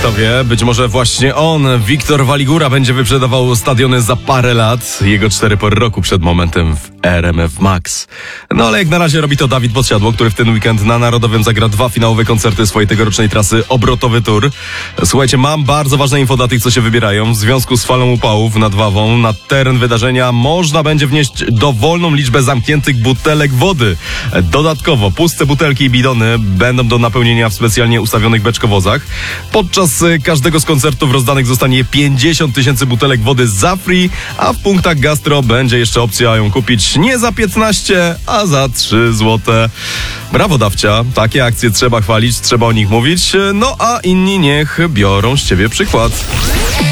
Kto wie, być może właśnie on, Wiktor Waligura, będzie wyprzedawał stadiony za parę lat. Jego 4 pory roku przed momentem w RMF Max. No ale jak na razie robi to Dawid Podsiadło, który w ten weekend na Narodowym zagra 2 finałowe koncerty swojej tegorocznej trasy Obrotowy Tour. Słuchajcie, mam bardzo ważne info dla tych, co się wybierają. W związku z falą upałów nad Wawą na teren wydarzenia można będzie wnieść dowolną liczbę zamkniętych butelek wody. Dodatkowo puste butelki i bidony będą do napełnienia w specjalnie ustawionych beczkowozach. Podczas każdego z koncertów rozdanych zostanie 50 000 butelek wody za free, a w punktach gastro będzie jeszcze opcja ją kupić nie za 15, a za 3 złote. Brawo, Dawcia. Takie akcje trzeba chwalić, trzeba o nich mówić. No a inni niech biorą z ciebie przykład.